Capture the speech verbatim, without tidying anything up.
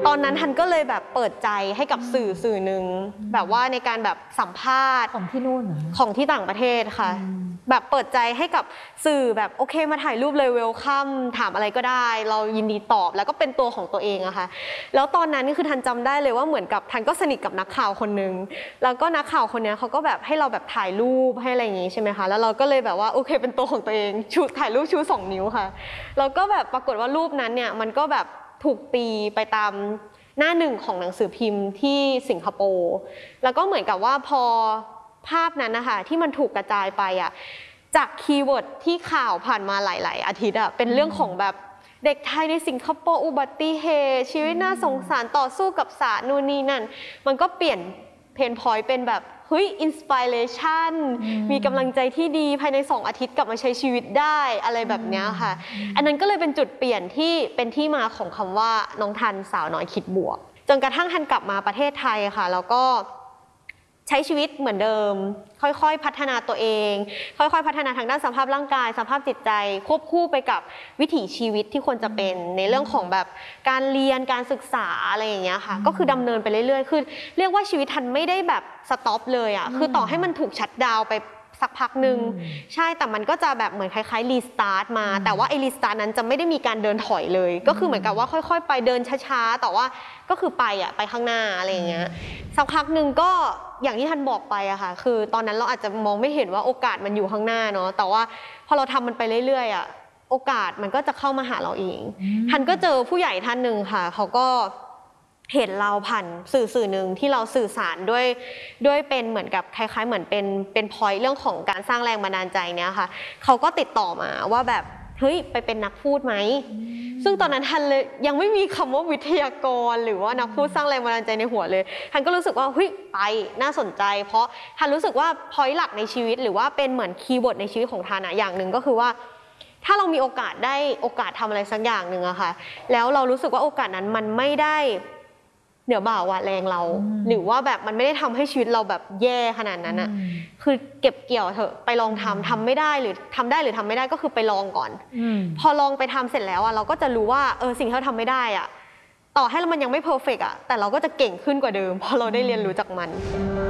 ตอนนั้นทันก็เลยแบบเปิดใจให้กับสื่อสื่อหนึ่งแบบว่าในการแบบสัมภาษณ์ของที่นู่นของที่ต่างประเทศค่ะแบบเปิดใจให้กับสื่อแบบโอเคมาถ่ายรูปเลยเวลคัมถามอะไรก็ได้เรายินดีตอบแล้วก็เป็นตัวของตัวเองอะค่ะแล้วตอนนั้นนี่คือทันจำได้เลยว่าเหมือนกับทันก็สนิทกับนักข่าวคนนึงแล้วก็นักข่าวคนนี้เขาก็แบบให้เราแบบถ่ายรูปให้อะไรอย่างงี้ใช่ไหมคะแล้วเราก็เลยแบบว่าโอเคเป็นตัวของตัวเองชูถ่ายรูปชูสองนิ้วค่ะแล้วก็แบบปรากฏว่ารูปนั้นเนี่ยมันก็แบบถูกตีไปตามหน้าหนึ่งของหนังสือพิมพ์ที่สิงคโปร์แล้วก็เหมือนกับว่าพอภาพนั้นนะคะที่มันถูกกระจายไปอ่ะจากคีย์เวิร์ดที่ข่าวผ่านมาหลายๆอาทิตย์อ่ะเป็นเรื่องของแบบเด็กไทยในสิงคโปร์อุบัติเหตุชีวิตน่าสงสารต่อสู้กับศาสตร์นู่นนี่นั่นมันก็เปลี่ยนเพนพอยต์เป็นแบบเฮ้ยอินสปิเรชันมีกำลังใจที่ดีภายในสองอาทิตย์กลับมาใช้ชีวิตได้อะไรแบบนี้ค่ะอันนั้นก็เลยเป็นจุดเปลี่ยนที่เป็นที่มาของคำว่าน้องทันสาวน้อยคิดบวกจนกระทั่งทันกลับมาประเทศไทยค่ะแล้วก็ใช้ชีวิตเหมือนเดิมค่อยๆพัฒนาตัวเองค่อยๆพัฒนาทางด้านสภาพร่างกายสภาพจิตใจควบคู่ไปกับวิถีชีวิตที่ควรจะเป็นในเรื่องของแบบการเรียนการศึกษาอะไรอย่างเงี้ยค่ะก็คือดำเนินไปเรื่อยๆคือเรียกว่าชีวิตทันไม่ได้แบบสต็อปเลยอ่ะคือต่อให้มันถูกชัตดาวน์ไปสักพักหนึ่งใช่แต่มันก็จะแบบเหมือนคล้ายๆรีสตาร์ทมาแต่ว่าไอ้รีสตาร์ทนั้นจะไม่ได้มีการเดินถอยเลยก็คือเหมือนกับว่าค่อยๆไปเดินช้าๆแต่ว่าก็คือไปอ่ะไปข้างหน้าอะไรอย่างเงี้ยสักพักหนึ่งก็อย่างที่ทันบอกไปอะค่ะคือตอนนั้นเราอาจจะมองไม่เห็นว่าโอกาสมันอยู่ข้างหน้าเนาะแต่ว่าพอเราทำมันไปเรื่อยๆอะโอกาสมันก็จะเข้ามาหาเราเองทันก็เจอผู้ใหญ่ท่านหนึ่งค่ะเขาก็เห็นเราผ่านสื่อสื่อหนึ่งที่เราสื่อสารด้วยด้วยเป็นเหมือนกับคล้ายๆเหมือนเป็นเป็นพอยต์เรื่องของการสร้างแรงบันดาลใจเนี้ยค่ะเขาก็ติดต่อมาว่าแบบเฮ้ยไปเป็นนักพูดไหมซึ่งตอนนั้นทันเลยยังไม่มีคำว่าวิทยากรหรือว่านักพูดสร้างแรงบันดาลใจในหัวเลยทันก็รู้สึกว่าเฮ้ยไปน่าสนใจเพราะทันรู้สึกว่าพอยต์หลักในชีวิตหรือว่าเป็นเหมือนคีย์เวิร์ดในชีวิตของทันอะอย่างหนึ่งก็คือว่าถ้าเรามีโอกาสได้โอกาสทำอะไรสักอย่างหนึ่งอะค่ะแล้วเรารู้สึกว่าโอกาสนั้นมันไม่ได้เหนือบ่าวะแรงเราหรือว่าแบบมันไม่ได้ทำให้ชีวิตเราแบบแย่ขนาดนั้นอะคือเก็บเกี่ยวเถอะไปลองทำทำไม่ได้หรือทำได้หรือทำไม่ได้ก็คือไปลองก่อนพอลองไปทำเสร็จแล้วอะเราก็จะรู้ว่าเออสิ่งที่เราทำไม่ได้อะต่อให้มันยังไม่เพอร์เฟกต์อะแต่เราก็จะเก่งขึ้นกว่าเดิมเพราะเราได้เรียนรู้จากมัน